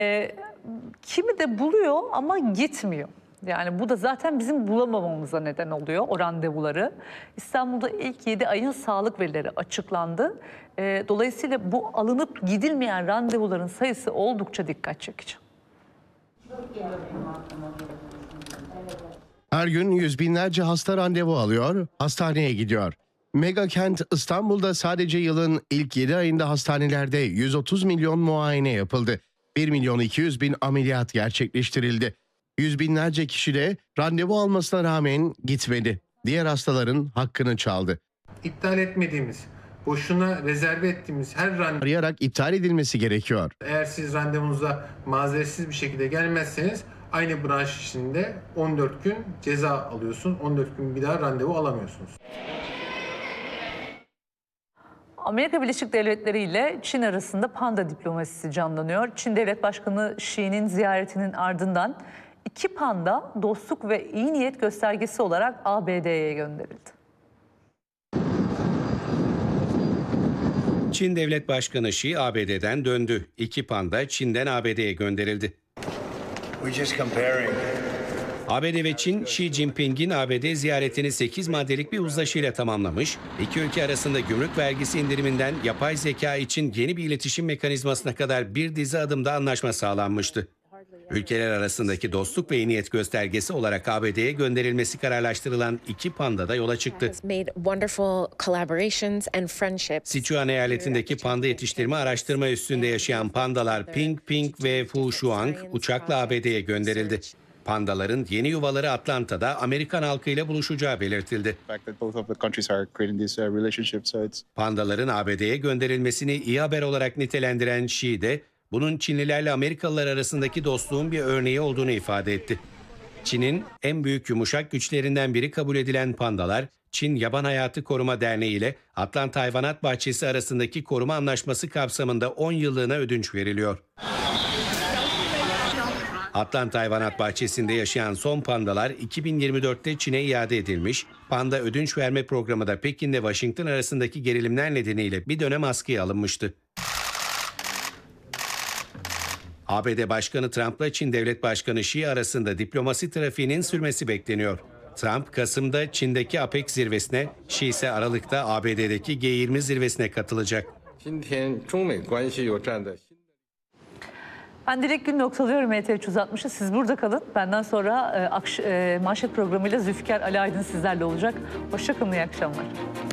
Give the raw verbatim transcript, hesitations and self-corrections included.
E, kimi de buluyor ama gitmiyor. Yani bu da zaten bizim bulamamamıza neden oluyor o randevuları. İstanbul'da ilk yedi ayın sağlık verileri açıklandı. E, dolayısıyla bu alınıp gidilmeyen randevuların sayısı oldukça dikkat çekici. Her gün yüz binlerce hasta randevu alıyor, hastaneye gidiyor. Mega kent İstanbul'da sadece yılın ilk yedi ayında hastanelerde yüz otuz milyon muayene yapıldı. bir milyon iki yüz bin ameliyat gerçekleştirildi. Yüz binlerce kişi de randevu almasına rağmen gitmedi. Diğer hastaların hakkını çaldı. İptal etmediğimiz, boşuna rezerve ettiğimiz her randevu Arayarak iptal edilmesi gerekiyor. eğer siz randevunuza mazeretsiz bir şekilde gelmezseniz aynı branş içinde on dört gün ceza alıyorsunuz. on dört gün bir daha randevu alamıyorsunuz. Amerika Birleşik Devletleri ile Çin arasında panda diplomasisi canlanıyor. Çin Devlet Başkanı Xi'nin ziyaretinin ardından iki panda dostluk ve iyi niyet göstergesi olarak A B D'ye gönderildi. Çin Devlet Başkanı Xi A B D'den döndü. İki panda Çin'den A B D'ye gönderildi. A B D ve Çin, Xi Jinping'in A B D ziyaretini sekiz maddelik bir uzlaşıyla tamamlamış. İki ülke arasında gümrük vergisi indiriminden yapay zeka için yeni bir iletişim mekanizmasına kadar bir dizi adımda anlaşma sağlanmıştı. Ülkeler arasındaki dostluk ve iyi niyet göstergesi olarak A B D'ye gönderilmesi kararlaştırılan iki panda da yola çıktı. Sichuan eyaletindeki panda yetiştirme araştırma üssünde yaşayan pandalar Ping Ping ve Fu Shuang uçakla A B D'ye gönderildi. Pandaların yeni yuvaları Atlanta'da Amerikan halkıyla buluşacağı belirtildi. Pandaların A B D'ye gönderilmesini iyi haber olarak nitelendiren Xi de bunun Çinlilerle Amerikalılar arasındaki dostluğun bir örneği olduğunu ifade etti. Çin'in en büyük yumuşak güçlerinden biri kabul edilen pandalar, Çin Yaban Hayatı Koruma Derneği ile Atlanta Hayvanat Bahçesi arasındaki koruma anlaşması kapsamında on yıllığına ödünç veriliyor. Atlanta Hayvanat Bahçesi'nde yaşayan son pandalar iki bin yirmi dörtte Çin'e iade edilmiş. Panda ödünç verme programı da Pekin ile Washington arasındaki gerilimler nedeniyle bir dönem askıya alınmıştı. A B D Başkanı Trump'la Çin Devlet Başkanı Xi arasında diplomasi trafiğinin sürmesi bekleniyor. Trump, Kasım'da Çin'deki APEC zirvesine, Xi ise Aralık'ta A B D'deki G yirmi zirvesine katılacak. Ben direkt gün noktalıyorum E T üç yüz altmışı. Siz burada kalın. Benden sonra e, akş- e, manşet programıyla Zülfikar Ali Aydın sizlerle olacak. Hoşça kalın, iyi akşamlar.